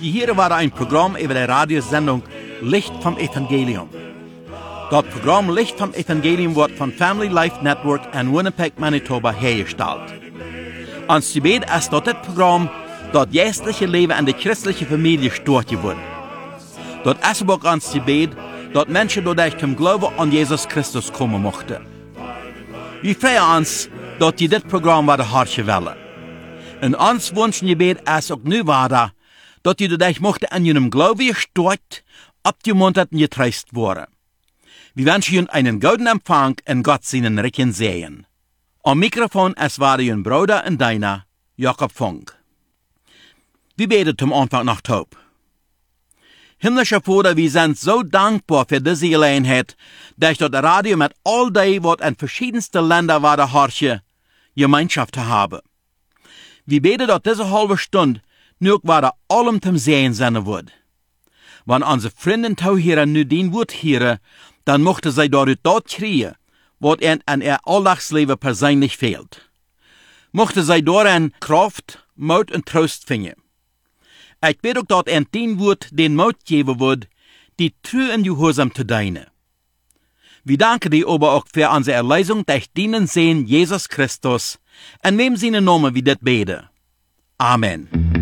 Hier war ein Programm über die Radiosendung Licht vom Evangelium. Das Programm Licht vom Evangelium wird von Family Life Network in Winnipeg, Manitoba hergestellt. Ans Gebet ist das Programm, das geistliche Leben in der christlichen Familie stört wird. Dort ist auch ans Gebet, dass Menschen durch den Glauben an Jesus Christus kommen mochten. Wir freuen uns, dass die das Programm werden hartje wollen. Und uns wünschen Gebet ist auch nu weiter, dass die durch mochten an ihrem Glauben gestört, abgemuntert und getröstet worden. Wir wünschen Ihnen einen guten Empfang und Gott seinen Recken sehen. Am Mikrofon es war Ihr Bruder und deiner, Jakob Funk. Wir beten zum Anfang nach Taub. Himmlischer Vater, wir sind so dankbar für diese Gelegenheit, dass das Radio mit all dem, was in verschiedensten Ländern war, der Harche, Gemeinschaft zu haben. Wir beten, dass diese halbe Stunde nur war allem zum Sehen sein wird. Wenn unsere Freunde hier nu den Wort hören, dann mochte sie dadurch dort kriegen, was ihnen an ihr Alltagsleben persönlich fehlt. Mochte sie darin Kraft, Mut und Trost finden. Ich bete auch, dass ihnen den Wort den Mut geben wird, die treu und gehorsam zu dienen. Wir danken dir aber auch für unsere Erlösung durch den Sehen Jesus Christus, in wem seinen Namen wir das beten. Amen.